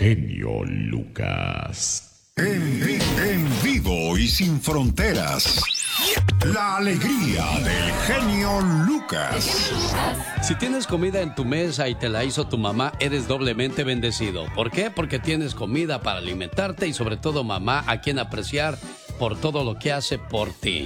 Genio Lucas. En vivo y sin fronteras. La alegría del genio Lucas. Si tienes comida en tu mesa y te la hizo tu mamá, eres doblemente bendecido. ¿Por qué? Porque tienes comida para alimentarte y sobre todo mamá a quien apreciar por todo lo que hace por ti.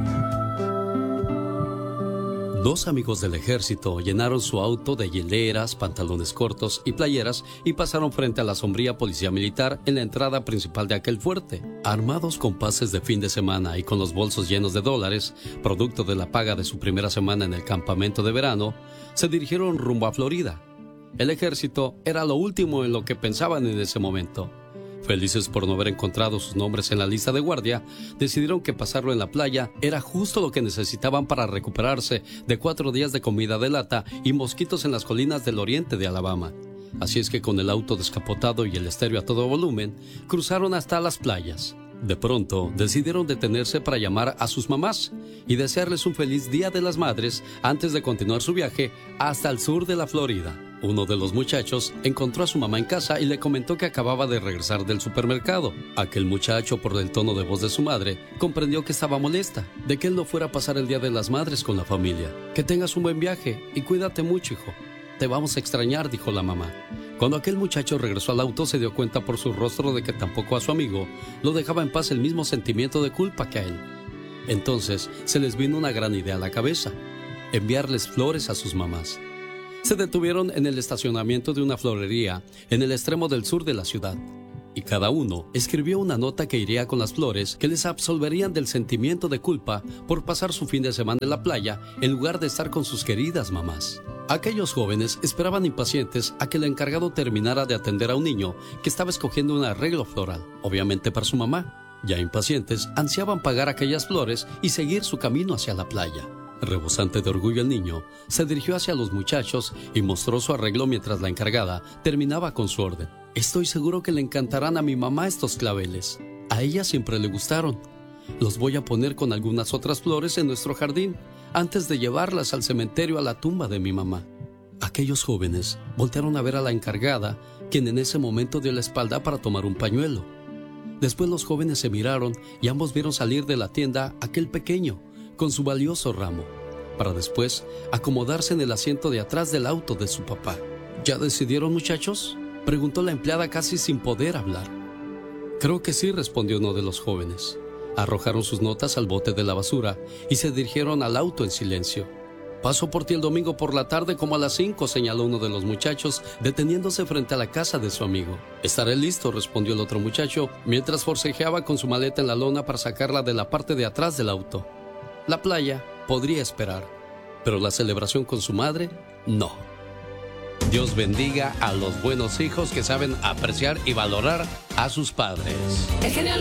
Dos amigos del ejército llenaron su auto de hieleras, pantalones cortos y playeras y pasaron frente a la sombría policía militar en la entrada principal de aquel fuerte. Armados con pases de fin de semana y con los bolsos llenos de dólares, producto de la paga de su primera semana en el campamento de verano, se dirigieron rumbo a Florida. El ejército era lo último en lo que pensaban en ese momento. Felices por no haber encontrado sus nombres en la lista de guardia, decidieron que pasarlo en la playa era justo lo que necesitaban para recuperarse de 4 días de comida de lata y mosquitos en las colinas del oriente de Alabama. Así es que con el auto descapotado y el estéreo a todo volumen, cruzaron hasta las playas. De pronto, decidieron detenerse para llamar a sus mamás y desearles un feliz Día de las Madres antes de continuar su viaje hasta el sur de la Florida. Uno de los muchachos encontró a su mamá en casa y le comentó que acababa de regresar del supermercado. Aquel muchacho, por el tono de voz de su madre, comprendió que estaba molesta de que él no fuera a pasar el Día de las Madres con la familia. Que tengas un buen viaje y cuídate mucho, hijo. Te vamos a extrañar, dijo la mamá. Cuando aquel muchacho regresó al auto, se dio cuenta por su rostro de que tampoco a su amigo lo dejaba en paz el mismo sentimiento de culpa que a él. Entonces se les vino una gran idea a la cabeza: enviarles flores a sus mamás. Se detuvieron en el estacionamiento de una florería en el extremo del sur de la ciudad, y cada uno escribió una nota que iría con las flores que les absolverían del sentimiento de culpa por pasar su fin de semana en la playa en lugar de estar con sus queridas mamás. Aquellos jóvenes esperaban impacientes a que el encargado terminara de atender a un niño que estaba escogiendo un arreglo floral, obviamente para su mamá. Ya impacientes, ansiaban pagar aquellas flores y seguir su camino hacia la playa. Rebosante de orgullo, el niño se dirigió hacia los muchachos y mostró su arreglo mientras la encargada terminaba con su orden. Estoy seguro que le encantarán a mi mamá estos claveles. A ella siempre le gustaron. Los voy a poner con algunas otras flores en nuestro jardín antes de llevarlas al cementerio a la tumba de mi mamá. Aquellos jóvenes voltearon a ver a la encargada, quien en ese momento dio la espalda para tomar un pañuelo. Después los jóvenes se miraron y ambos vieron salir de la tienda aquel pequeño con su valioso ramo, para después acomodarse en el asiento de atrás del auto de su papá. ¿Ya decidieron, muchachos?, preguntó la empleada casi sin poder hablar. Creo que sí, respondió uno de los jóvenes. Arrojaron sus notas al bote de la basura y se dirigieron al auto en silencio. Paso por ti el domingo por la tarde como a las 5, señaló uno de los muchachos, deteniéndose frente a la casa de su amigo. Estaré listo, respondió el otro muchacho, mientras forcejeaba con su maleta en la lona para sacarla de la parte de atrás del auto. La playa podría esperar, pero la celebración con su madre, no. Dios bendiga a los buenos hijos que saben apreciar y valorar a sus padres.